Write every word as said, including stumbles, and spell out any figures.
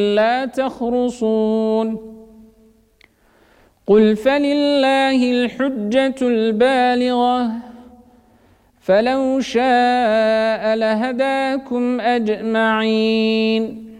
لا تخرصون قل فلله الحجة البالغة فلو شاء لهداكم أجمعين